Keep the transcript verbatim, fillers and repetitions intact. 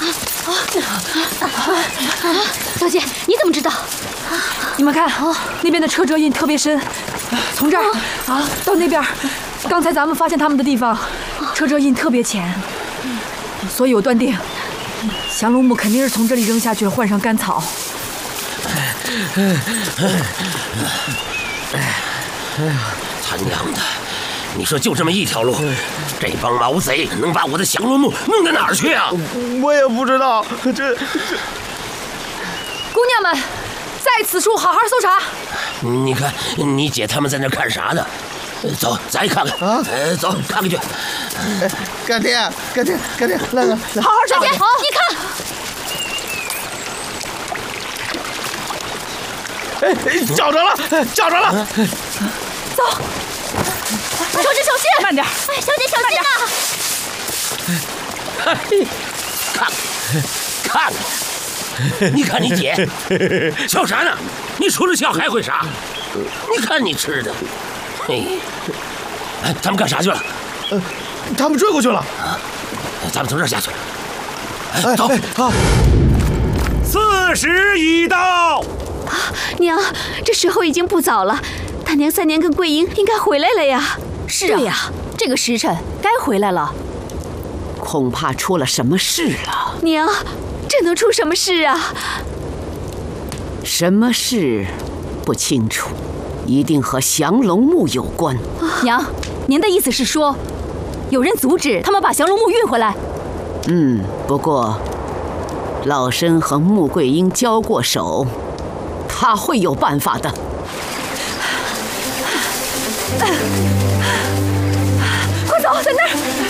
小姐，你怎么知道？ 你们看，那边的车辙印特别深，从这儿啊到那边，刚才咱们发现他们的地方，车辙印特别浅，所以我断定，降龙木肯定是从这里扔下去了，换上干草。 他娘的！你说就这么一条路，这帮毛贼能把我的降龙木弄到哪儿去啊？ 我也不知道，这这。 姑娘们，在此处好好搜查。 你看，你姐他们在那看啥呢？走，咱也看看啊！呃，走，看看去。 干爹，干爹，干爹，来来来， 好好找。 姐，你看。 哎，找着了，找着了。 走。 小姐小心， 慢点。 哎，小姐小心呐！看，看看，你看你姐，笑啥呢？你除了笑还会啥？你看你吃的，嘿，哎，他们干啥去了？ 呃，他们追过去了。 啊，咱们从这儿下去。哎，走， 好。 四时已到。 啊，娘，这时候已经不早了，大娘、三娘跟桂英应该回来了呀。 是啊，对呀，这个时辰该回来了。 恐怕出了什么事了。 娘，这能出什么事啊？ 什么事不清楚，一定和降龙木有关。 啊、娘，您的意思是说，有人阻止他们把降龙木运回来？ 嗯，不过老身和穆桂英交过手，他会有办法的。 快走，在那儿！